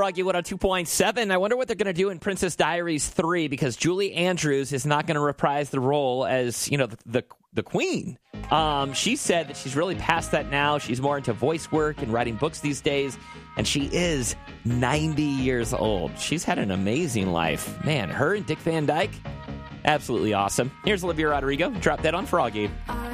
Froggy 102.7. I wonder what they're going to do in Princess Diaries 3 because Julie Andrews is not going to reprise the role as, the queen. She said that she's really past that now. She's more into voice work and writing books these days. And she is 90 years old. She's had an amazing life. Man, her and Dick Van Dyke, absolutely awesome. Here's Olivia Rodrigo. Drop that on Froggy.